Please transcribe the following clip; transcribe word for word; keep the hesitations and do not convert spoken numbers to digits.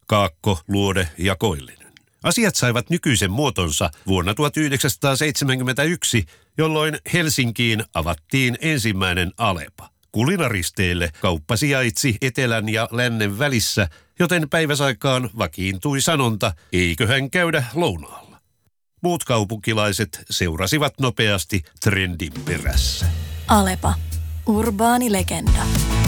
Kaakko, Luode ja Koillinen. Asiat saivat nykyisen muotonsa vuonna tuhatyhdeksänsataaseitsemänkymmentäyksi, jolloin Helsinkiin avattiin ensimmäinen Alepa. Kulinaristeille kauppa sijaitsi etelän ja lännen välissä, joten päiväsaikaan vakiintui sanonta, eiköhän käydä lounaalla. Muut kaupunkilaiset seurasivat nopeasti trendin perässä. Alepa. Urbaani legenda.